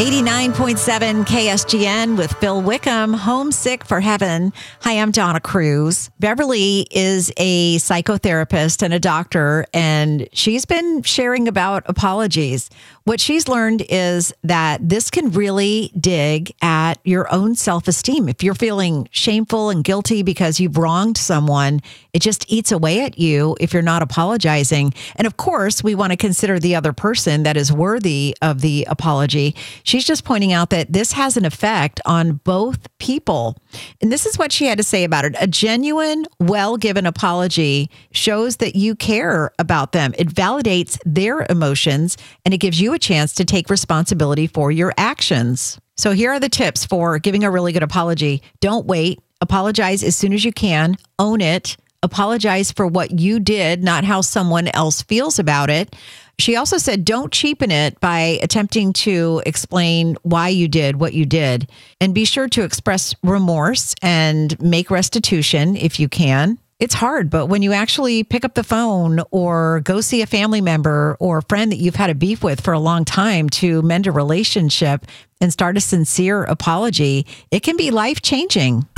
89.7 KSGN with Phil Wickham, Homesick for Heaven. Hi, I'm Donna Cruz. Beverly is a psychotherapist and a doctor, and she's been sharing about apologies. What she's learned is that this can really dig at your own self-esteem. If you're feeling shameful and guilty because you've wronged someone, it just eats away at you if you're not apologizing. And of course, we want to consider the other person that is worthy of the apology. She's just pointing out that this has an effect on both people. And this is what she had to say about it. A genuine, well-given apology shows that you care about them. It validates their emotions, and it gives you a chance to take responsibility for your actions. So here are the tips for giving a really good apology. Don't wait. Apologize as soon as you can. Own it. Apologize for what you did, not how someone else feels about it. She also said, don't cheapen it by attempting to explain why you did what you did. And be sure to express remorse and make restitution if you can. It's hard, but when you actually pick up the phone or go see a family member or a friend that you've had a beef with for a long time to mend a relationship and start a sincere apology, it can be life-changing.